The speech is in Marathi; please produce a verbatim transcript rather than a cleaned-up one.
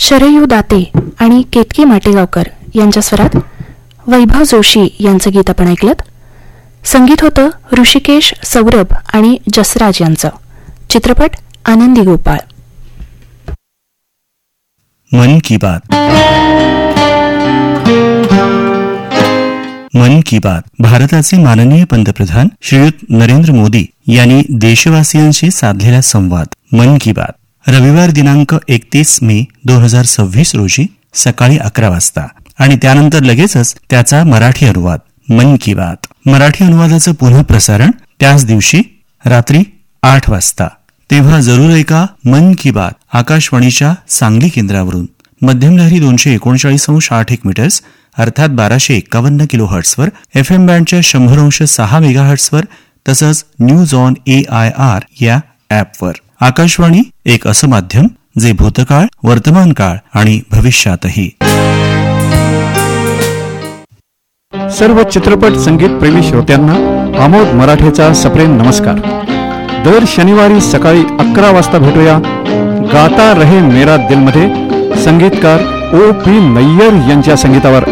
शरयू दाते आणि केतकी माटेगावकर यांच्या स्वरात वैभव जोशी यांचं गीत आपण ऐकलं. संगीत होतं ऋषिकेश सौरभ आणि जसराज यांचं. चित्रपट आनंदी गोपाळ. मन की बात. मन की बात भारताचे माननीय पंतप्रधान श्रीयुत नरेंद्र मोदी यांनी देशवासियांशी साधलेला संवाद. मन की बात रविवार दिनांक एकतीस मे दोन हजार सव्वीस रोजी सकाळी अकरा वाजता आणि त्यानंतर लगेचच त्याचा मराठी अनुवाद. मन की बात मराठी अनुवादाचं पुनः प्रसारण त्याच दिवशी रात्री आठ वाजता. तेव्हा जरूर ऐका मन की बात आकाशवाणीच्या सांगली केंद्रावरून. मध्यम लहरी दोनशे एकोणचाळीस अंश आठ एक मीटर्स अर्थात बाराशे एक्कावन्न किलो हर्ट्सवर, एफ एम बँडच्या शंभर अंश सहा मेगा हर्ट्सवर, तसंच news on A I R या ऍपवर. आकाशवाणी एक असं माध्यम जे भूतकाळ, वर्तमान काळ आणि भविष्यातही. सर्व चित्रपट संगीत प्रेमी श्रोत्यांना आमोद मराठेचा सप्रेम नमस्कार. दर शनिवारी सकाळी अकरा वाजता भेटूया गाता रहे मेरा दिल मध्ये संगीतकार ओ पी नय्यर यांच्या संगीतावर